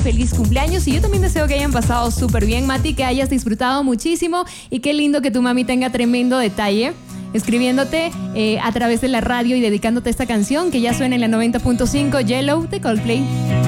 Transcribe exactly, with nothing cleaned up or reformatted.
feliz cumpleaños. Y yo también deseo que hayan pasado súper bien, Mati, que hayas disfrutado muchísimo. Y qué lindo que tu mami tenga tremendo detalle escribiéndote eh, a través de la radio y dedicándote esta canción que ya suena en la noventa punto cinco, Yellow de Coldplay.